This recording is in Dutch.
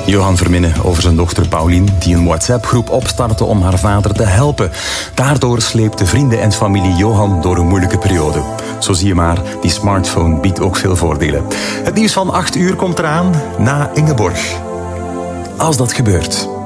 Johan Verminnen over zijn dochter Paulien, die een WhatsApp-groep opstartte om haar vader te helpen. Daardoor sleepte vrienden en familie Johan door een moeilijke periode. Zo zie je maar, die smartphone biedt ook veel voordelen. Het nieuws van 8 uur komt eraan, na Ingeborg. Als dat gebeurt...